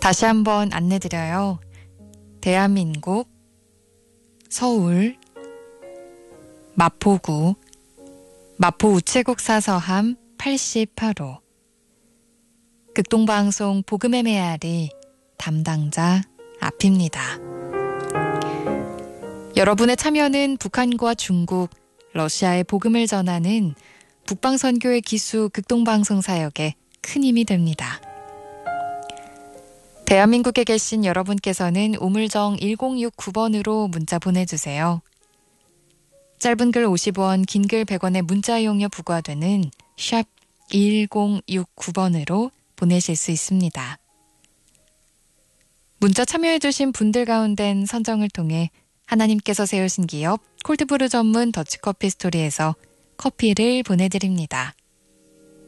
다시 한번 안내드려요. 대한민국, 서울, 마포구, 마포우체국 사서함 88호. 극동방송 복음의 메아리 담당자 앞입니다. 여러분의 참여는 북한과 중국, 러시아의 복음을 전하는 북방선교의 기수 극동방송 사역에 큰 힘이 됩니다. 대한민국에 계신 여러분께서는 우물정 1069번으로 문자 보내주세요. 짧은 글 50원, 긴 글 100원의 문자 이용료 부과되는 샵 1069번으로 보내실 수 있습니다. 문자 참여해주신 분들 가운데는 선정을 통해 하나님께서 세우신 기업 콜드브루 전문 더치커피 스토리에서 커피를 보내드립니다.